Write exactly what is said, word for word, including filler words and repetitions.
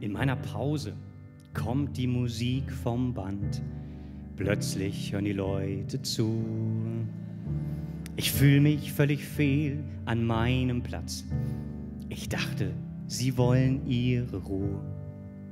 In meiner Pause kommt die Musik vom Band. Plötzlich hören die Leute zu. Ich fühle mich völlig fehl an meinem Platz. Ich dachte, sie wollen ihre Ruhe.